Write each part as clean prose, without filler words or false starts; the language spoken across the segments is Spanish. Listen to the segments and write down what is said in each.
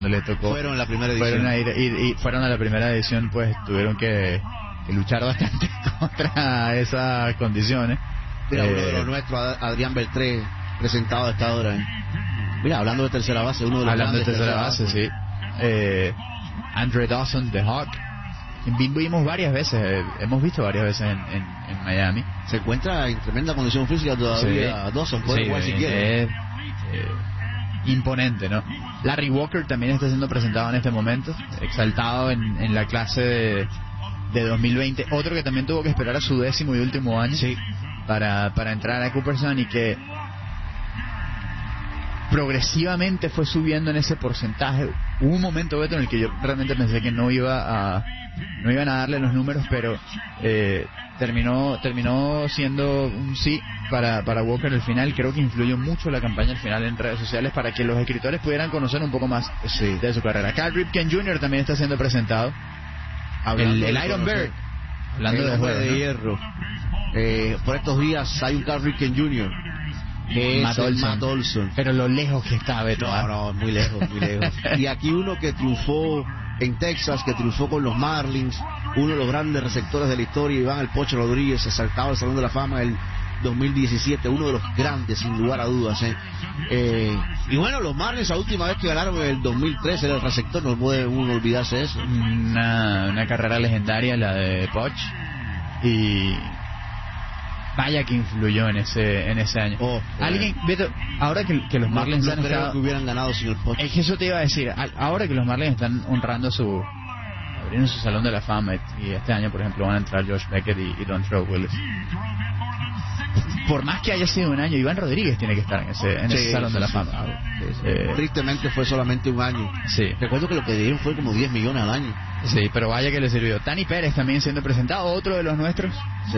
le tocó. Fueron la primera edición. Fueron a la primera edición, pues tuvieron que luchar bastante contra esas condiciones. Mira, uno de los nuestros, Adrián Beltré, presentado a esta hora. Mira, hablando de tercera base, uno de los hablando de grandes tercera base, sí. Andre Dawson, The Hawk. Vimos varias veces, hemos visto varias veces en Miami. Se encuentra en tremenda condición física todavía. Sí. Dawson puede jugar si quiere. Imponente, ¿no? Larry Walker también está siendo presentado en este momento, exaltado en la clase de 2020. Otro que también tuvo que esperar a su 10º y último año, sí, para entrar a Cooperstown, y que progresivamente fue subiendo en ese porcentaje. Hubo un momento, Beto, en el que yo realmente pensé que no iban a darle los números, pero terminó siendo un sí para Walker al final. Creo que influyó mucho la campaña al final en redes sociales para que los escritores pudieran conocer un poco más de su carrera. Cal Ripken Jr. también está siendo presentado. El Iron Bird, hablando de juego de hierro. Por estos días hay un Cal Ripken Jr. que es Matt Olson. Pero lo lejos que está, Beto. No, muy lejos, muy lejos. Y aquí uno que triunfó en Texas, que triunfó con los Marlins, uno de los grandes receptores de la historia, Iván El Pocho Rodríguez, asaltado al Salón de la Fama el 2017, uno de los grandes, sin lugar a dudas. Y bueno, los Marlins, la última vez que ganaron en el 2013, era el receptor, no puede uno olvidarse de eso. Una carrera legendaria, la de Poch, y vaya que influyó en ese año. Alguien, Beto, ahora que los Marlins han estado, que hubieran ganado sin el Poch. Es que eso te iba a decir, ahora que los Marlins están honrando abriendo su Salón de la Fama, y este año, por ejemplo, van a entrar Josh Beckett y Dontrelle Willis. Por más que haya sido un año, Iván Rodríguez tiene que estar en ese Salón de la Fama. Tristemente fue solamente un año. Sí. Recuerdo que lo que dieron fue como 10 millones al año. Sí, pero vaya que le sirvió. Tani Pérez también siendo presentado, otro de los nuestros. Sí.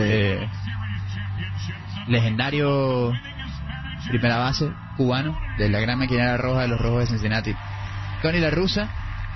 Legendario primera base cubano de la gran maquinaria roja de los Rojos de Cincinnati. Tony La Russa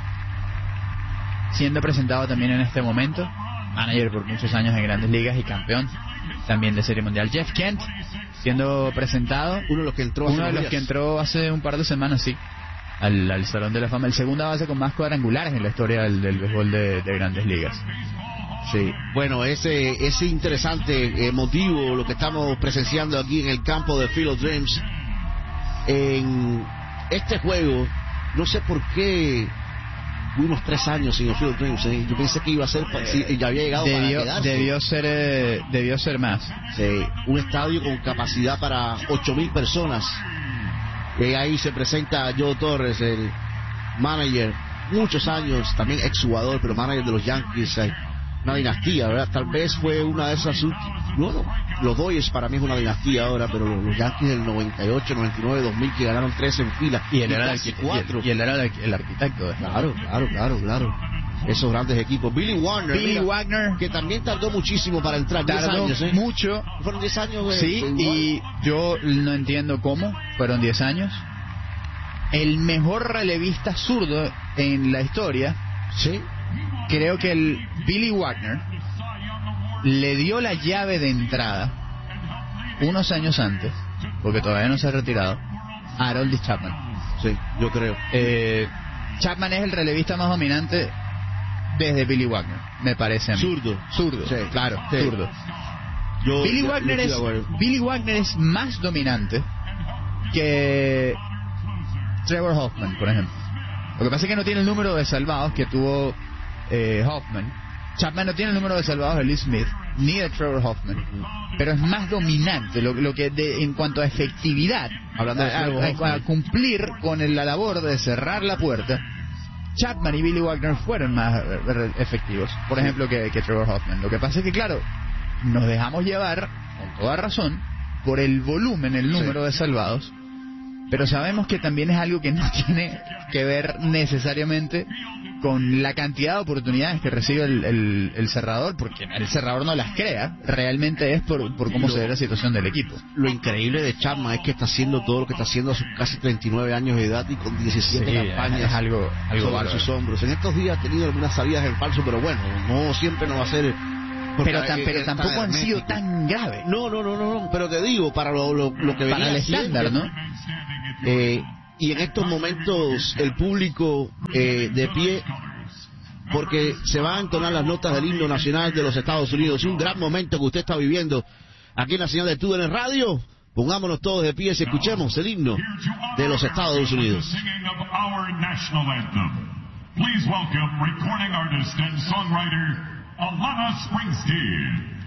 siendo presentado también en este momento, manager por muchos años en Grandes Ligas y campeón también de Serie Mundial. Jeff Kent siendo presentado, uno de los que entró hace un par de semanas, sí, al Salón de la Fama, el segunda base con más cuadrangulares en la historia del béisbol de Grandes Ligas. Sí, bueno, ese interesante motivo lo que estamos presenciando aquí en el campo de Field of Dreams. En este juego, no sé por qué tuvimos 3 años sin el Field of Dreams. Yo pensé que iba a ser, ya había llegado para quedarse. Debió ser más. Sí, un estadio con capacidad para 8,000 personas. Ahí se presenta Joe Torres, el manager, muchos años, también exjugador, pero manager de los Yankees. Una dinastía, ¿verdad? Tal vez fue una de esas. Bueno, los Dodgers para mí es una dinastía ahora, pero los Yankees del 98, 99, 2000 que ganaron 3 en fila. Y él era el arquitecto. Claro. Esos grandes equipos. Billy Wagner, que también tardó muchísimo para entrar. 10 años, mucho. Fueron 10 años. Sí, y yo no entiendo cómo fueron 10 años. El mejor relevista zurdo en la historia. Sí. Creo que el Billy Wagner le dio la llave de entrada unos años antes, porque todavía no se ha retirado, a Aroldis Chapman. Sí, yo creo. Chapman es el relevista más dominante desde Billy Wagner, me parece a mí. Zurdo, sí, claro, sí. Zurdo. Billy Wagner es más dominante que Trevor Hoffman, por ejemplo. Lo que pasa es que no tiene el número de salvados que tuvo Hoffman. Chapman no tiene el número de salvados de Lee Smith ni de Trevor Hoffman, pero es más dominante lo que en cuanto a efectividad, hablando a cumplir con la labor de cerrar la puerta. Chapman y Billy Wagner fueron más efectivos, por ejemplo, que Trevor Hoffman. Lo que pasa es que, claro, nos dejamos llevar, con toda razón, por el volumen, el número de salvados, pero sabemos que también es algo que no tiene que ver necesariamente con la cantidad de oportunidades que recibe el cerrador, porque el cerrador no las crea, realmente es por cómo se ve la situación del equipo. Lo increíble de Chapman es que está haciendo todo lo que está haciendo a sus casi 39 años de edad y con 17 campañas es algo sobre sus hombros. En estos días ha tenido algunas salidas en falso, pero bueno, no siempre no va a ser... Pero tampoco han sido tan graves. No, pero te digo, para lo que venía para el estándar, ¿no? Y en estos momentos el público de pie, porque se van a entonar las notas del himno nacional de los Estados Unidos. Es un gran momento que usted está viviendo aquí en la señal de TUDN Radio. Pongámonos todos de pie y escuchemos el himno de los Estados Unidos. Please welcome recording artist and songwriter Alana Springsteen.